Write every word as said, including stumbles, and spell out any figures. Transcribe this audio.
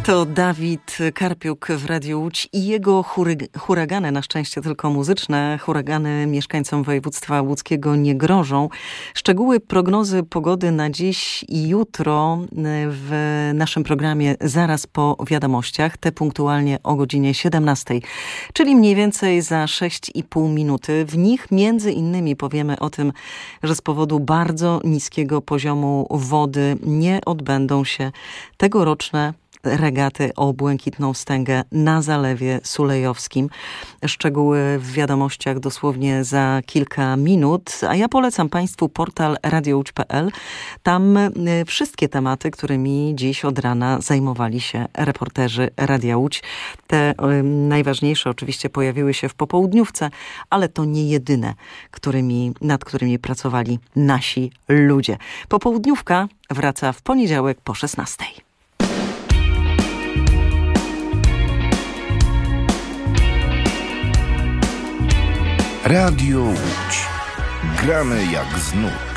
To Dawid Karpiuk w Radiu Łódź i jego hury- huragany, na szczęście tylko muzyczne, huragany mieszkańcom województwa łódzkiego nie grożą. Szczegóły prognozy pogody na dziś i jutro w naszym programie zaraz po wiadomościach, te punktualnie o godzinie siedemnastej, czyli mniej więcej za sześć i pół minuty. W nich między innymi powiemy o tym, że z powodu bardzo niskiego poziomu wody nie odbędą się tegoroczne regaty o błękitną wstęgę na Zalewie Sulejowskim. Szczegóły w wiadomościach dosłownie za kilka minut, a ja polecam Państwu portal radio łódź kropka p l. Tam wszystkie tematy, którymi dziś od rana zajmowali się reporterzy Radia Łódź. Te y, najważniejsze oczywiście pojawiły się w popołudniówce, ale to nie jedyne, którymi, nad którymi pracowali nasi ludzie. Popołudniówka wraca w poniedziałek po szesnastej. Radio Łódź. Gramy jak z nut.